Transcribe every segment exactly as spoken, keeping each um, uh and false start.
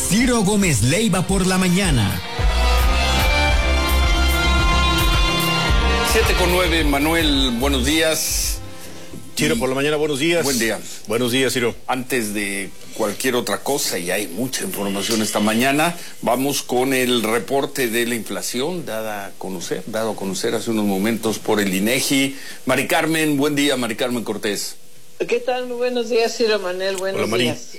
Ciro Gómez Leiva por la mañana. Siete con nueve, Manuel, buenos días. Ciro, por la mañana, buenos días. Buen día. Buenos días, Ciro. Antes de cualquier otra cosa, y hay mucha información esta mañana, vamos con el reporte de la inflación dada a conocer, dado a conocer hace unos momentos por el INEGI. Mari Carmen, buen día, Mari Carmen Cortés. ¿Qué tal? Muy buenos días, Ciro Manuel, buenos Hola, días.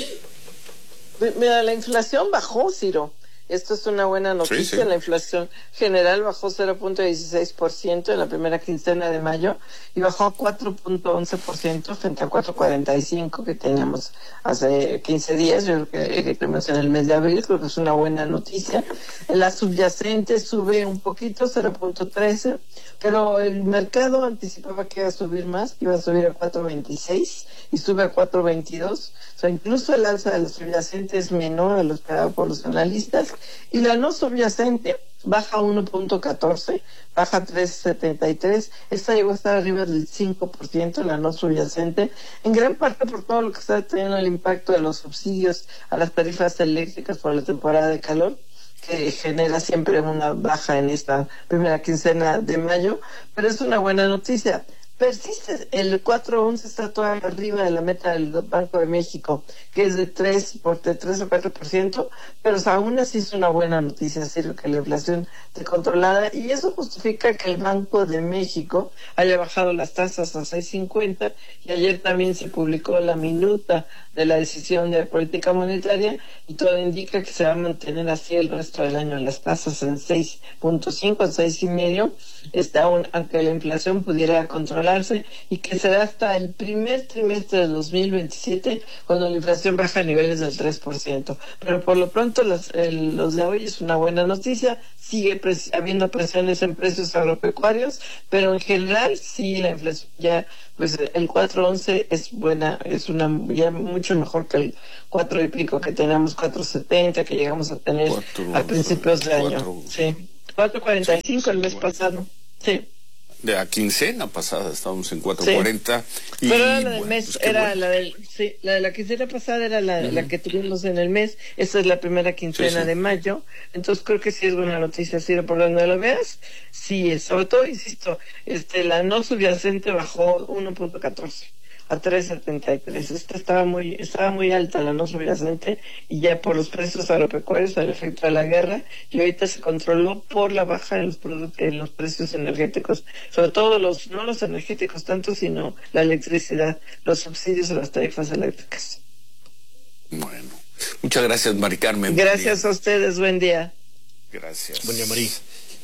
Mira, la inflación bajó, Ciro. Esto es una buena noticia. Sí, sí. La inflación general bajó cero punto dieciséis por ciento en la primera quincena de mayo y bajó a cuatro punto once por ciento frente a cuatro punto cuarenta y cinco por ciento que teníamos hace quince días. Yo creo que tenemos en el mes de abril, creo que es una buena noticia. La subyacente sube un poquito, cero punto trece, pero el mercado anticipaba que iba a subir más, que iba a subir a cuatro punto veintiséis y sube a cuatro punto veintidós. O sea, incluso el alza de la subyacente es menor a lo esperado por los analistas. Y la no subyacente baja uno punto catorce, baja tres punto setenta y tres. Esta llegó a estar arriba del cinco por ciento, la no subyacente, en gran parte por todo lo que está teniendo el impacto de los subsidios a las tarifas eléctricas por la temporada de calor, que genera siempre una baja en esta primera quincena de mayo, pero es una buena noticia. Persiste, el cuatro punto once está todavía arriba de la meta del Banco de México, que es de tres, por, de tres o cuatro por ciento, pero aún así es una buena noticia, Ciro, que la inflación esté controlada, y eso justifica que el Banco de México haya bajado las tasas a seis punto cincuenta, y ayer también se publicó la minuta de la decisión de política monetaria, y todo indica que se va a mantener así el resto del año, las tasas en seis punto cinco, seis y medio, está un, aunque la inflación pudiera controlarse, y que será hasta el primer trimestre de dos mil veintisiete cuando la inflación baja a niveles del tres por ciento. Pero por lo pronto los, el, los de hoy es una buena noticia. Sigue pres habiendo presiones en precios agropecuarios, pero en general sí la inflación ya, pues el cuatro punto once es buena, es una ya mucho mejor que el cuatro y pico que tenemos, cuatro punto setenta que llegamos a tener cuatro, a principios de año. cuatro, sí, cuatro punto cuarenta y cinco el mes pasado. Sí. De la quincena pasada estábamos en cuatro punto cuarenta. Sí. Pero era la del bueno, mes, pues era bueno. la del, sí, la de la quincena pasada era la, uh-huh. la que tuvimos en el mes. Esta es la primera quincena sí, sí. de mayo. Entonces creo que sí es buena noticia, Ciro, por donde lo veas. Sí, sobre todo, insisto, este, la no subyacente bajó uno punto catorce a tres punto setenta y tres. Esta estaba muy, estaba muy alta, la no subyacente, y ya por los precios agropecuarios, el efecto de la guerra, y ahorita se controló por la baja en los productos, en los precios energéticos, sobre todo los, no los energéticos tanto, sino la electricidad, los subsidios a las tarifas eléctricas. Bueno, muchas gracias, Mari Carmen. Gracias a ustedes, buen día. Gracias. Buen día, Mari.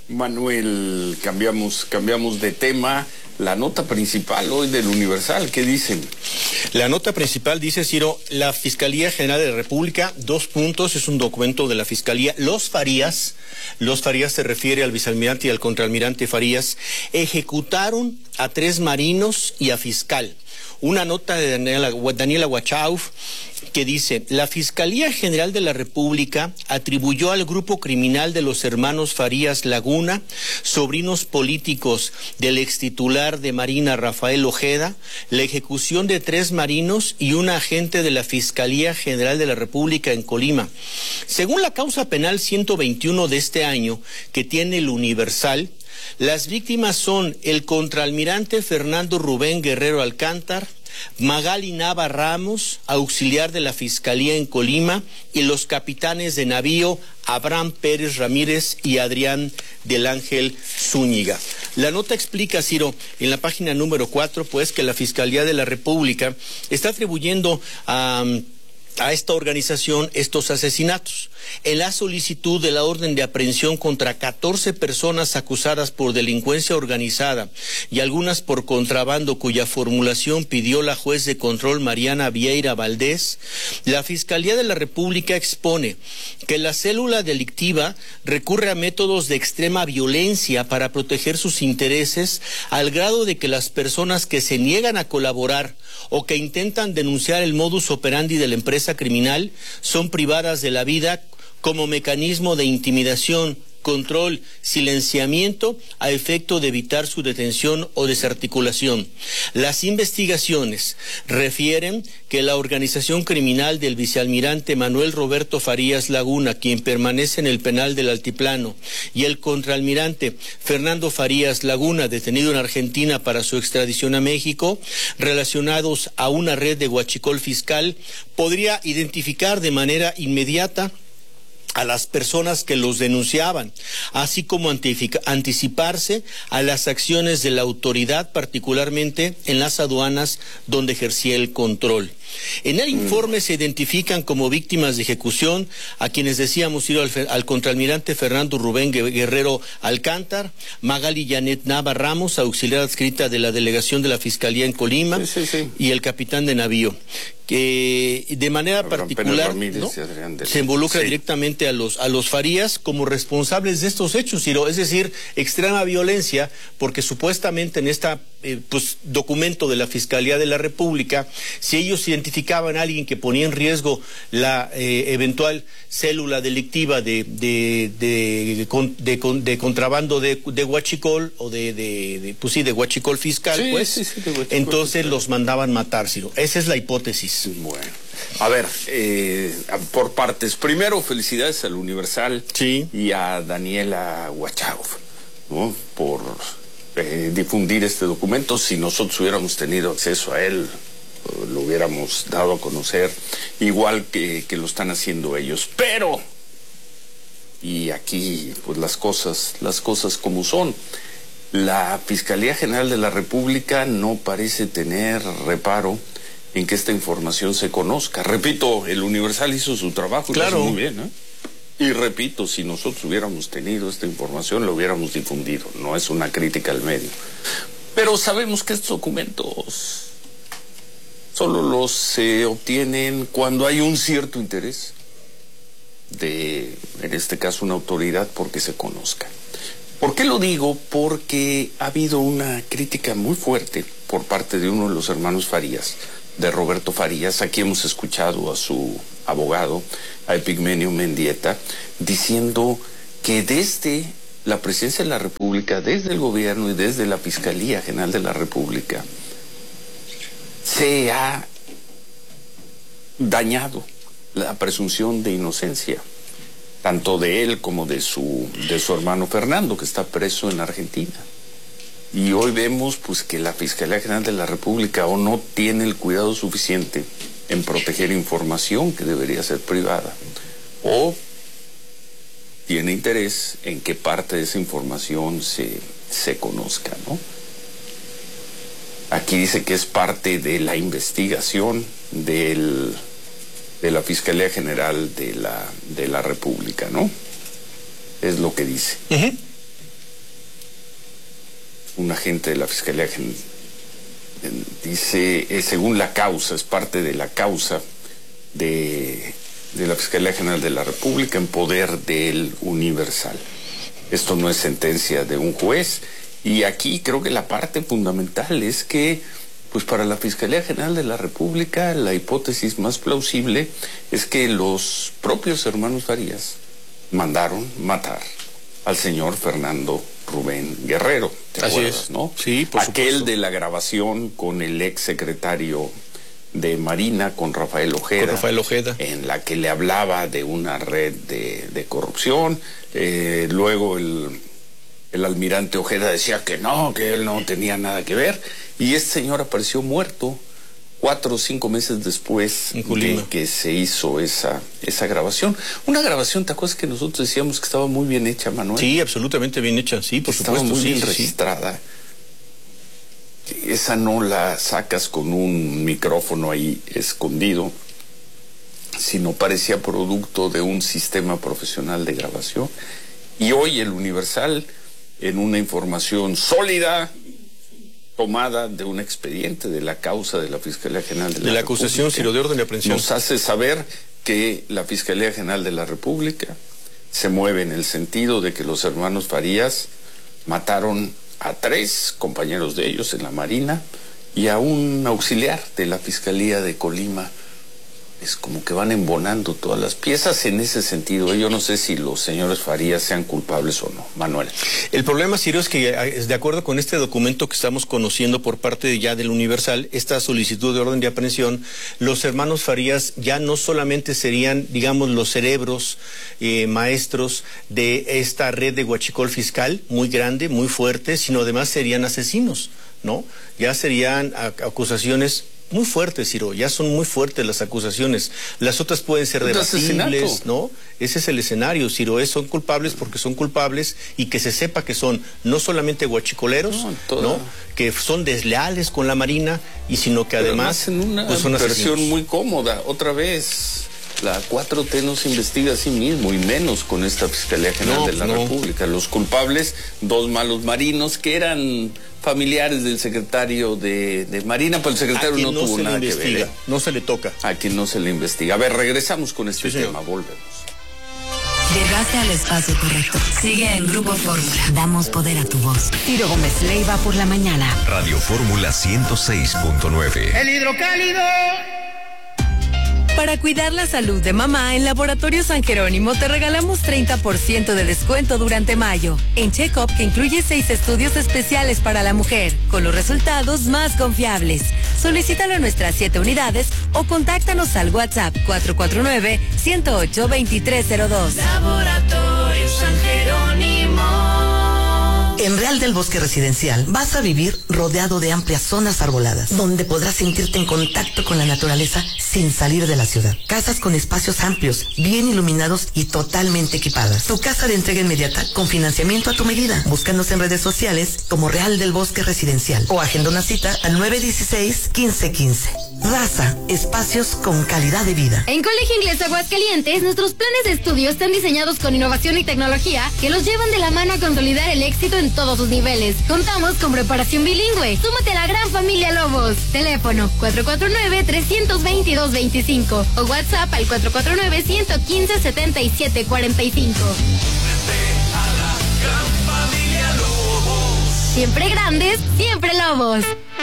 Manuel, cambiamos, cambiamos de tema. La nota principal hoy del Universal, ¿qué dicen? La nota principal dice, Ciro, la Fiscalía General de la República, dos puntos, es un documento de la Fiscalía. Los Farías, los Farías se refiere al vicealmirante y al contraalmirante Farías, ejecutaron a tres marinos y a fiscal. Una nota de Daniela, Daniela Wachauf que dice, la Fiscalía General de la República atribuyó al grupo criminal de los hermanos Farías Laguna, sobrinos políticos del extitular de Marina Rafael Ojeda, la ejecución de tres marinos y un agente de la Fiscalía General de la República en Colima. Según la causa penal ciento veintiuno de este año que tiene el Universal, las víctimas son el contraalmirante Fernando Rubén Guerrero Alcántar, Magali Nava Ramos, auxiliar de la Fiscalía en Colima, y los capitanes de navío Abraham Pérez Ramírez y Adrián del Ángel Zúñiga. La nota explica, Ciro, en la página número cuatro, pues, que la Fiscalía de la República está atribuyendo a... Um, a esta organización estos asesinatos. En la solicitud de la orden de aprehensión contra catorce personas acusadas por delincuencia organizada y algunas por contrabando, cuya formulación pidió la juez de control Mariana Vieira Valdés, la Fiscalía de la República expone que la célula delictiva recurre a métodos de extrema violencia para proteger sus intereses, al grado de que las personas que se niegan a colaborar o que intentan denunciar el modus operandi de la empresa criminal son privadas de la vida como mecanismo de intimidación control, silenciamiento a efecto de evitar su detención o desarticulación. Las investigaciones refieren que la organización criminal del vicealmirante Manuel Roberto Farías Laguna, quien permanece en el penal del Altiplano, y el contraalmirante Fernando Farías Laguna, detenido en Argentina para su extradición a México, relacionados a una red de huachicol fiscal, podría identificar de manera inmediata a las personas que los denunciaban, así como anticiparse a las acciones de la autoridad, particularmente en las aduanas donde ejercía el control. En el informe se identifican como víctimas de ejecución a quienes decíamos ir al, al contraalmirante Fernando Rubén Guerrero Alcántar, Magali Janet Nava Ramos, auxiliar adscrita de la delegación de la Fiscalía en Colima, sí, sí, sí. y el capitán de navío, que de manera particular, ¿no?, se involucra sí. directamente a los a los Farías como responsables de estos hechos, Ciro, es decir, extrema violencia, porque supuestamente en esta eh, pues documento de la Fiscalía de la República, si ellos identificaban a alguien que ponía en riesgo la eh, eventual célula delictiva de de de, de, de, de, de contrabando de, de huachicol o de, de, de pues sí de huachicol fiscal, sí, pues sí, sí, de huachicol entonces fiscal. Los mandaban matar, Ciro. Esa es la hipótesis. Bueno, a ver, eh, por partes. Primero, felicidades al Universal sí. y a Daniela Huachau, ¿no?, por eh, difundir este documento. Si nosotros hubiéramos tenido acceso a él, lo hubiéramos dado a conocer, igual que, que lo están haciendo ellos. Pero, y aquí, pues las cosas, las cosas como son. La Fiscalía General de la República no parece tener reparo en que esta información se conozca. Repito, el Universal hizo su trabajo, claro, muy bien, ¿eh? Y repito, si nosotros hubiéramos tenido esta información, lo hubiéramos difundido. No es una crítica al medio. Pero sabemos que estos documentos solo los se eh, obtienen cuando hay un cierto interés de, en este caso, una autoridad porque se conozca. ¿Por qué lo digo? Porque ha habido una crítica muy fuerte por parte de uno de los hermanos Farías, de Roberto Farías. Aquí hemos escuchado a su abogado, a Epigmenio Mendieta, diciendo que desde la Presidencia de la República, desde el gobierno y desde la Fiscalía General de la República, se ha dañado la presunción de inocencia, tanto de él como de su, de su hermano Fernando, que está preso en Argentina. Y hoy vemos pues que la Fiscalía General de la República o no tiene el cuidado suficiente en proteger información que debería ser privada, o tiene interés en que parte de esa información se, se conozca, ¿no? Aquí dice que es parte de la investigación del, de la Fiscalía General de la, de la República, ¿no? Es lo que dice. Uh-huh. Un agente de la Fiscalía General dice, eh, según la causa, es parte de la causa de, de la Fiscalía General de la República en poder del Universal. Esto no es sentencia de un juez, y aquí creo que la parte fundamental es que, pues para la Fiscalía General de la República, la hipótesis más plausible es que los propios hermanos Farías mandaron matar al señor Fernando Rubén Guerrero, ¿te Así acuerdas, es. no? Sí, por Aquel supuesto. de la grabación con el ex secretario de Marina, con Rafael Ojeda, con Rafael Ojeda, en la que le hablaba de una red de, de corrupción. Eh, luego el, el almirante Ojeda decía que no, que él no tenía nada que ver, y este señor apareció muerto cuatro o cinco meses después de que se hizo esa, esa grabación. Una grabación, ¿te acuerdas que nosotros decíamos que estaba muy bien hecha, Manuel? Sí, absolutamente bien hecha, sí, por estaba supuesto. Muy sí, bien sí, registrada. Sí. Esa no la sacas con un micrófono ahí escondido, sino parecía producto de un sistema profesional de grabación. Y hoy el Universal, en una información sólida, tomada de un expediente de la causa de la Fiscalía General de la, de la acusación, Ciro, de orden de aprehensión, nos hace saber que la Fiscalía General de la República se mueve en el sentido de que los hermanos Farías mataron a tres compañeros de ellos en la Marina y a un auxiliar de la Fiscalía de Colima es como que van embonando todas las piezas en ese sentido. Yo no sé si los señores Farías sean culpables o no. Manuel. El problema, Ciro, es que de acuerdo con este documento que estamos conociendo por parte de ya del Universal, esta solicitud de orden de aprehensión, los hermanos Farías ya no solamente serían, digamos, los cerebros eh, maestros de esta red de huachicol fiscal, muy grande, muy fuerte, sino además serían asesinos, ¿no? Ya serían acusaciones muy fuertes, Ciro, ya son muy fuertes las acusaciones. Las otras pueden ser debatibles, ¿no? Ese es el escenario, Ciro, es, son culpables porque son culpables y que se sepa que son no solamente guachicoleros, no, toda... ¿no? Que son desleales con la Marina, y sino que Pero además en una pues son versión asesinos. muy cómoda. Otra vez, la cuatro T no se investiga a sí mismo, y menos con esta Fiscalía General no, de la no. República. Los culpables, dos malos marinos que eran familiares del secretario de, de Marina, pero el secretario no, no tuvo nada que ver. ¿eh? No se le toca. A quien no se le investiga. A ver, regresamos con este sí, tema, señor. volvemos. Llegaste al espacio correcto. Sigue en Grupo Fórmula. Damos poder a tu voz. Ciro Gómez Leiva por la mañana. Radio Fórmula ciento seis punto nueve. El hidrocálido. Para cuidar la salud de mamá, en Laboratorio San Jerónimo te regalamos treinta por ciento de descuento durante mayo. En Check-up, que incluye seis estudios especiales para la mujer, con los resultados más confiables. Solicítalo en nuestras siete unidades o contáctanos al WhatsApp cuatro cuatro nueve, uno cero ocho, dos tres cero dos. Laboratorio San Jerónimo. En Real del Bosque Residencial vas a vivir rodeado de amplias zonas arboladas, donde podrás sentirte en contacto con la naturaleza sin salir de la ciudad. Casas con espacios amplios, bien iluminados y totalmente equipadas. Tu casa de entrega inmediata con financiamiento a tu medida. Búscanos en redes sociales como Real del Bosque Residencial o agenda una cita al nueve uno seis, uno cinco uno cinco. Raza, espacios con calidad de vida. En Colegio Inglés Aguascalientes, nuestros planes de estudio están diseñados con innovación y tecnología que los llevan de la mano a consolidar el éxito en todos sus niveles. Contamos con preparación bilingüe. Súmate a la gran familia Lobos. Teléfono cuatro cuatro nueve, tres dos dos, dos cinco o WhatsApp al cuatro cuatro nueve, uno uno cinco, siete siete cuatro cinco. Siempre grandes, siempre Lobos.